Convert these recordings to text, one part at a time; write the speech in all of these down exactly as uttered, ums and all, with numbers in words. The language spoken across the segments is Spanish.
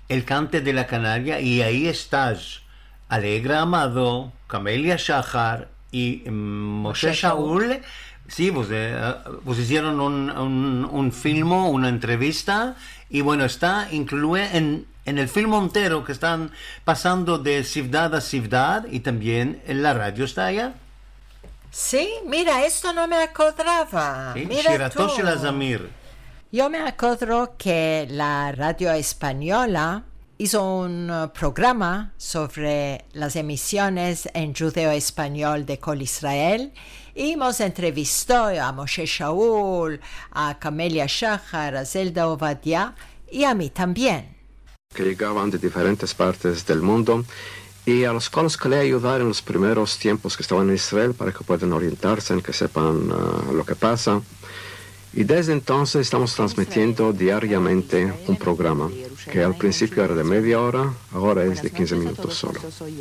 El Cante de la Canaria, y ahí estás Alegra Amado, Camelia Shahar y mm, Moshe Moshe Shaul. Sí, pues, eh, pues hicieron un, un, un filmo, una entrevista, y bueno, está incluye en, en el film entero que están pasando de ciudad a ciudad, y también en la radio está allá. Sí, mira, esto no me acordaba. Sí, Mira Shirato tú. Shel Azamir. Yo me acuerdo que la radio española hizo un uh, programa sobre las emisiones en judeo-español de Kol Israel y hemos entrevistado a Moshe Shaul, a Camelia Shahar, a Zelda Ovadia y a mí también. Que llegaban de diferentes partes del mundo y a los cuales quería ayudar en los primeros tiempos que estaban en Israel para que puedan orientarse, que sepan uh, lo que pasa. Y desde entonces estamos transmitiendo diariamente un programa que al principio era de media hora, ahora es de quince minutos solo.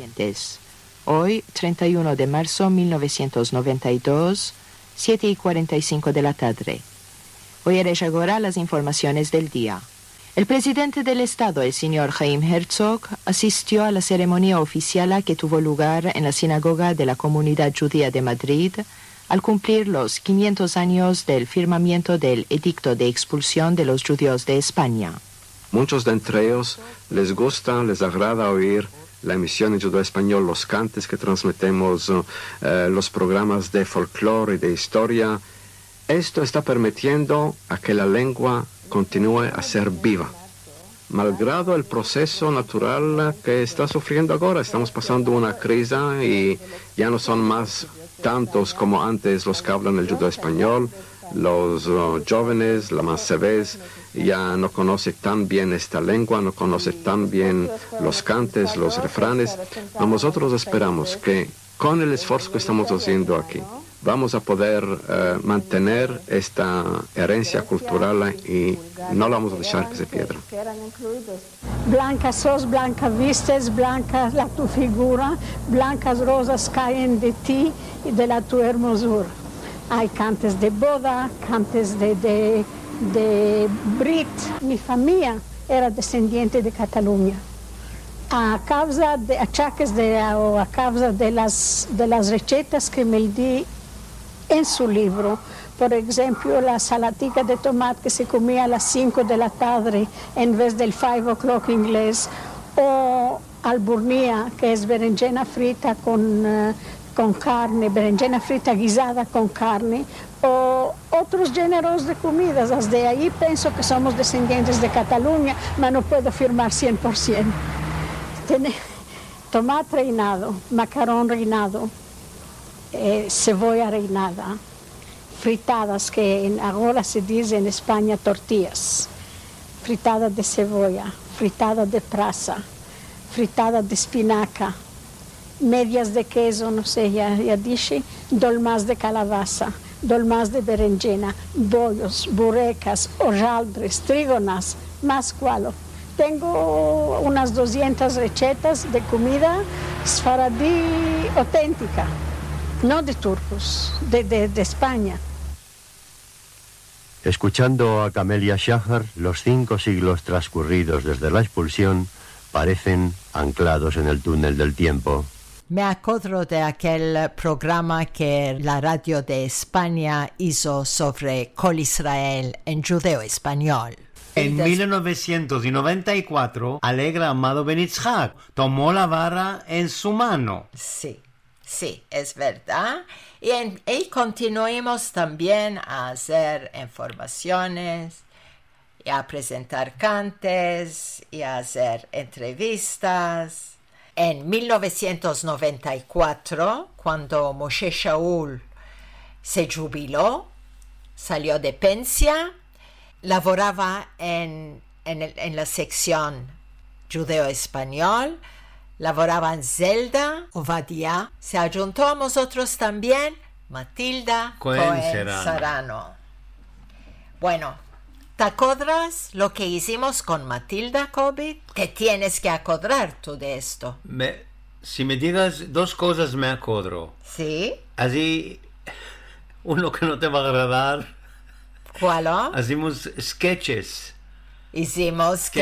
Hoy, treinta y uno de marzo de mil novecientos noventa y dos, siete y cuarenta y cinco de la tarde. Oyeres ahora las informaciones del día. El presidente del Estado, el señor Chaim Herzog, asistió a la ceremonia oficial que tuvo lugar en la sinagoga de la Comunidad Judía de Madrid, al cumplir los quinientos años del firmamiento del edicto de expulsión de los judíos de España. Muchos de entre ellos les gusta, les agrada oír la emisión en judeo español, los cantes que transmitimos, eh, los programas de folclore y de historia. Esto está permitiendo a que la lengua continúe a ser viva. Malgrado el proceso natural que está sufriendo ahora, estamos pasando una crisis y ya no son más tantos como antes los que hablan el judeo español. Los uh, jóvenes, la más sevez, ya no conoce tan bien esta lengua, no conoce tan bien los cantes, los refranes. Nosotros esperamos que con el esfuerzo que estamos haciendo aquí, vamos a poder uh, mantener esta herencia cultural y no la vamos a dejar que se pierda. Blanca sos, blanca vistes, blanca la tu figura, blancas rosas caen de ti y de la tu hermosura. Hay cantes de boda, cantes de, de, de Brit. Mi familia era descendiente de Cataluña. A causa de achaques de, o a causa de las, de las recetas que me di en su libro, por ejemplo, la salatica de tomate que se comía a las cinco de la tarde en vez del five o'clock inglés, o alburnía, que es berenjena frita con, uh, con carne, berenjena frita guisada con carne, o otros géneros de comidas. Desde ahí pienso que somos descendientes de Cataluña, pero no puedo afirmar cien por ciento. Tiene tomate reinado, macarón reinado, eh, cebolla reinada, fritadas, que en, ahora se dice en España tortillas, fritada de cebolla, fritada de prasa, fritada de espinaca, medias de queso, no sé, ya, ya dije, dolmas de calabaza, dolmas de berenjena, bollos, burrecas, hojaldres, trígonas, más cualo. Tengo unas doscientas recetas de comida sfaradí auténtica, no de turcos, de, de, de España. Escuchando a Camelia Shahar, los cinco siglos transcurridos desde la expulsión parecen anclados en el túnel del tiempo. Me acuerdo de aquel programa que la radio de España hizo sobre Kol Israel en judeo español. En mil novecientos noventa y cuatro, Alegra Amado Ben Itzhak tomó la vara en su mano. Sí, sí, es verdad. Y, en, y continuamos también a hacer informaciones, y a presentar cantes, y a hacer entrevistas. En mil novecientos noventa y cuatro, cuando Moshe Shaul se jubiló, salió de pensia, laboraba en, en, el, en la sección judeo-español, laboraba en Zelda Ovadia, se adjuntó a nosotros también Matilda Cohen Cohen Serrano. Serrano. Bueno, ¿te acuerdas lo que hicimos con Matilda, Kobe? Te tienes que acordar tú de esto. Me, si me digas dos cosas me acuerdo. ¿Sí? Así, uno que no te va a agradar. ¿Cuál? Hacemos sketches. Hicimos Que